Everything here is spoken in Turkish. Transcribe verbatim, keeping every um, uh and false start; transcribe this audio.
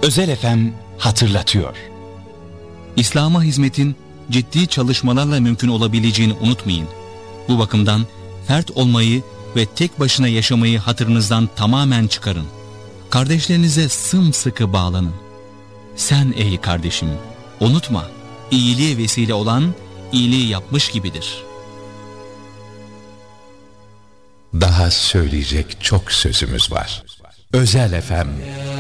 Özel F M hatırlatıyor. İslam'a hizmetin ciddi çalışmalarla mümkün olabileceğini unutmayın. Bu bakımdan fert olmayı ve tek başına yaşamayı hatırınızdan tamamen çıkarın. Kardeşlerinize sımsıkı bağlanın. Sen ey kardeşim, unutma, iyiliğe vesile olan iyiliği yapmış gibidir. Daha söyleyecek çok sözümüz var. Özel F M